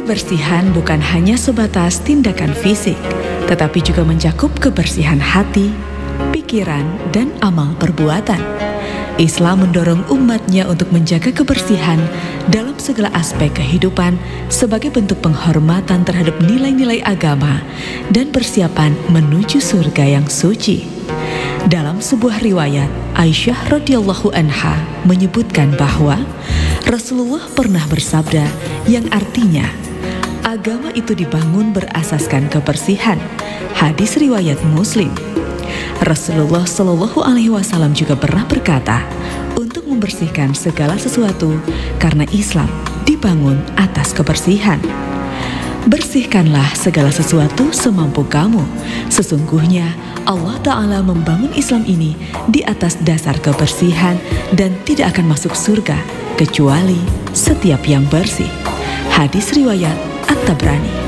Kebersihan bukan hanya sebatas tindakan fisik, tetapi juga mencakup kebersihan hati, pikiran, dan amal perbuatan. Islam mendorong umatnya untuk menjaga kebersihan dalam segala aspek kehidupan sebagai bentuk penghormatan terhadap nilai-nilai agama dan persiapan menuju surga yang suci. Dalam sebuah riwayat, Aisyah radhiyallahu anha menyebutkan bahwa Rasulullah pernah bersabda yang artinya, agama itu dibangun berasaskan kebersihan. Hadis riwayat Muslim. Rasulullah Shallallahu Alaihi Wasallam juga pernah berkata untuk membersihkan segala sesuatu karena Islam dibangun atas kebersihan. Bersihkanlah segala sesuatu semampu kamu. Sesungguhnya Allah Ta'ala membangun Islam ini di atas dasar kebersihan dan tidak akan masuk surga kecuali setiap yang bersih. Hadis riwayat At-Tabrani.